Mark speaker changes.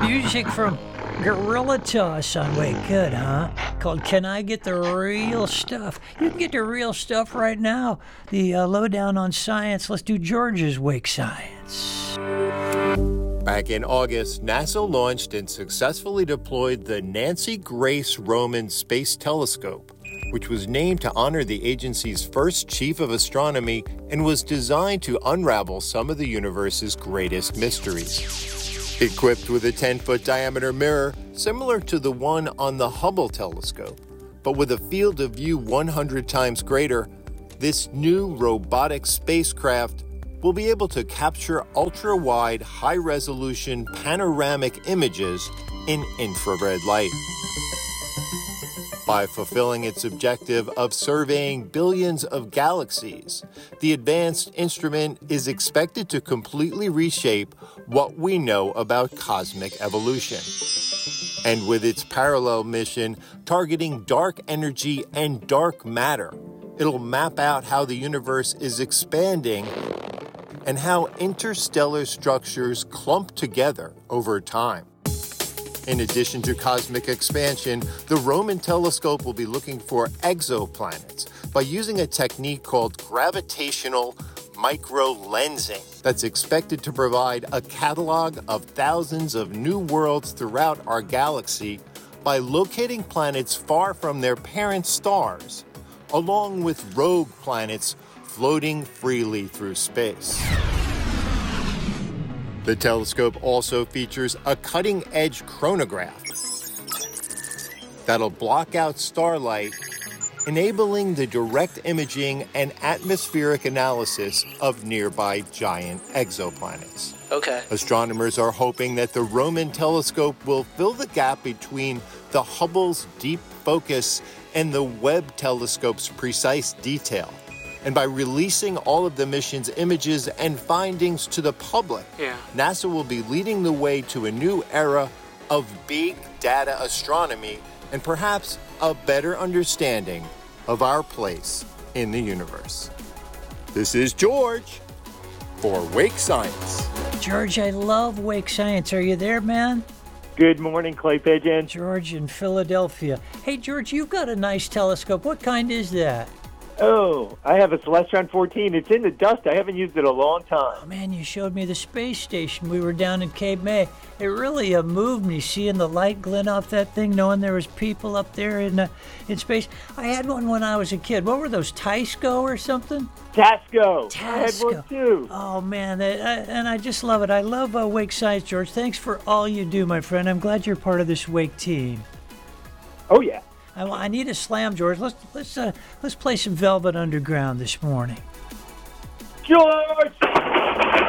Speaker 1: music from Gorilla Toss on Wake Good, huh? Called Can I Get the Real Stuff? You can get the real stuff right now. The lowdown on science. Let's do George's Wake Science.
Speaker 2: Back in August, NASA launched and successfully deployed the Nancy Grace Roman Space Telescope, which was named to honor the agency's first chief of astronomy and was designed to unravel some of the universe's greatest mysteries. Equipped with a 10-foot diameter mirror, similar to the one on the Hubble telescope, but with a field of view 100 times greater, this new robotic spacecraft will be able to capture ultra-wide, high-resolution panoramic images in infrared light. By fulfilling its objective of surveying billions of galaxies, the advanced instrument is expected to completely reshape what we know about cosmic evolution. And with its parallel mission targeting dark energy and dark matter, it'll map out how the universe is expanding and how interstellar structures clump together over time. In addition to cosmic expansion, the Roman telescope will be looking for exoplanets by using a technique called gravitational microlensing that's expected to provide a catalog of thousands of new worlds throughout our galaxy by locating planets far from their parent stars, along with rogue planets floating freely through space. The telescope also features a cutting-edge chronograph that'll block out starlight, enabling the direct imaging and atmospheric analysis of nearby giant exoplanets.
Speaker 3: Okay.
Speaker 2: Astronomers are hoping that the Roman telescope will fill the gap between the Hubble's deep focus and the Webb telescope's precise detail. And by releasing all of the mission's images and findings to the public, NASA will be leading the way to a new era of big data astronomy and perhaps a better understanding of our place in the universe. This is George for Wake Science.
Speaker 1: George, I love Wake Science. Are you there, man?
Speaker 4: Good morning, Clay Pigeon.
Speaker 1: George in Philadelphia. Hey, George, you've got a nice telescope. What kind is that?
Speaker 4: Oh, I have a Celestron 14. It's in the dust. I haven't used it a long time.
Speaker 1: Oh, man, you showed me the space station. We were down in Cape May. It really moved me seeing the light glint off that thing, knowing there was people up there in space. I had one when I was a kid. What were those, Tysco or something?
Speaker 4: Tasco. I had one too.
Speaker 1: Oh, man, and I just love it. I love Wake Science, George. Thanks for all you do, my friend. I'm glad you're part of this Wake team.
Speaker 4: Oh, yeah.
Speaker 1: I need a slam, George. Let's play some Velvet Underground this morning.
Speaker 4: George!